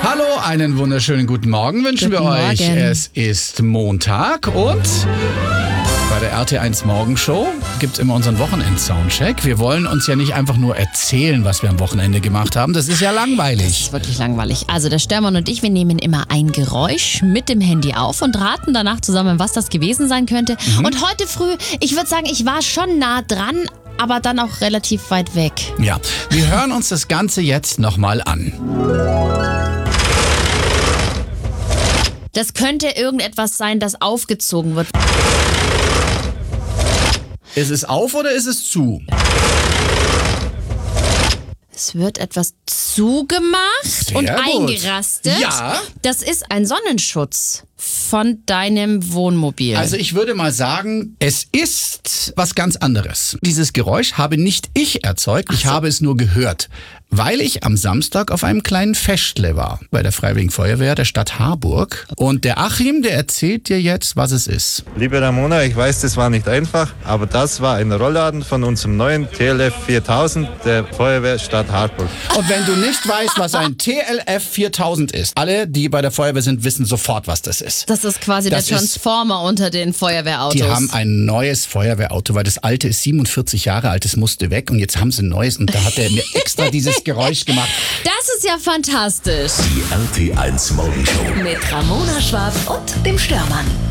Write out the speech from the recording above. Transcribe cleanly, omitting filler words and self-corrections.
Hallo, einen wunderschönen guten Morgen wünschen wir euch. Es ist Montag und bei der RT1 Morgenshow gibt es immer unseren Wochenend-Soundcheck. Wir wollen uns ja nicht einfach nur erzählen, was wir am Wochenende gemacht haben. Das ist ja langweilig. Das ist wirklich langweilig. Also der Störmann und ich, wir nehmen immer ein Geräusch mit dem Handy auf und raten danach zusammen, was das gewesen sein könnte. Und heute früh, ich würde sagen, ich war schon nah dran, aber dann auch relativ weit weg. Ja, wir hören uns das Ganze jetzt nochmal an. Das könnte irgendetwas sein, das aufgezogen wird. Ist es auf oder ist es zu? Es wird etwas zugemacht Sehr und gut. eingerastet. Ja. Das ist ein Sonnenschutz von deinem Wohnmobil. Also ich würde mal sagen, es ist was ganz anderes. Dieses Geräusch habe nicht ich erzeugt, ich habe es nur gehört, weil ich am Samstag auf einem kleinen Festle war bei der Freiwilligen Feuerwehr der Stadt Harburg. Und der Achim, der erzählt dir jetzt, was es ist. Liebe Ramona, ich weiß, das war nicht einfach, aber das war ein Rollladen von unserem neuen TLF 4000 der Feuerwehr Stadt Harburg. Und wenn du nicht weißt, was ein TLF 4000 ist, alle, die bei der Feuerwehr sind, wissen sofort, was das ist. Das ist quasi Das der Transformer unter den Feuerwehrautos. Die haben ein neues Feuerwehrauto, weil das alte ist 47 Jahre alt, das musste weg und jetzt haben sie ein neues und da hat er mir extra dieses Geräusch gemacht. Das ist ja fantastisch. Die RT1 Morgenshow. Mit Ramona Schwarz und dem Störmann.